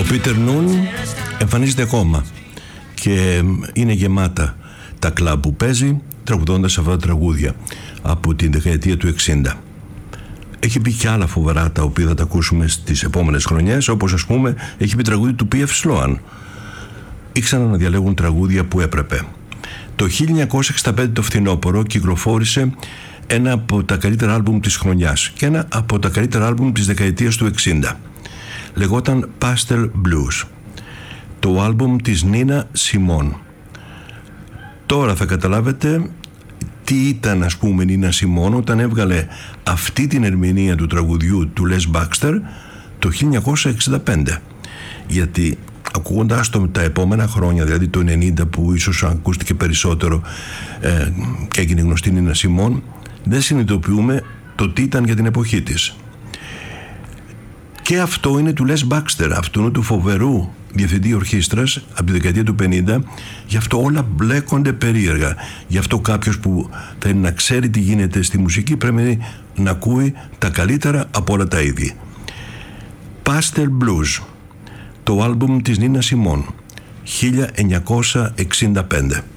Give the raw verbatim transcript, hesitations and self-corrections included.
Πίτερ Νουν εμφανίζεται ακόμα και είναι γεμάτα τα κλαμπ που παίζει τραγουδώντας αυτά τα τραγούδια από την δεκαετία του εξήντα. Έχει πει και άλλα φοβερά τα οποία θα τα ακούσουμε στις επόμενες χρονιές, όπως ας πούμε έχει πει τραγούδι του πι εφ Sloan. Ήξεραν να διαλέγουν τραγούδια που έπρεπε. Το χίλια εννιακόσια εξήντα πέντε το φθινόπωρο κυκλοφόρησε ένα από τα καλύτερα άλμπουμ της χρονιάς και ένα από τα καλύτερα άλμπουμ της δεκαετίας του εξήντα. Λεγόταν Pastel Blues, το άλμπουμ της Νίνα Σιμών. Τώρα θα καταλάβετε τι ήταν, ας πούμε, η Νίνα Σιμών όταν έβγαλε αυτή την ερμηνεία του τραγουδιού του Les Baxter το χίλια εννιακόσια εξήντα πέντε. Γιατί ακούγοντας το τα επόμενα χρόνια, δηλαδή το ενενήντα που ίσως ακούστηκε περισσότερο ε, και έγινε γνωστή η Νίνα Σιμών, δεν συνειδητοποιούμε το τι ήταν για την εποχή της. Και αυτό είναι του Les Baxter, αυτό είναι του φοβερού διευθυντή ορχήστρας από τη δεκαετία του πενήντα. Γι' αυτό όλα μπλέκονται περίεργα. Γι' αυτό κάποιος που θέλει να ξέρει τι γίνεται στη μουσική πρέπει να ακούει τα καλύτερα από όλα τα είδη. Pastel Blues, το άλμπουμ της Νίνα Σιμών, χίλια εννιακόσια εξήντα πέντε.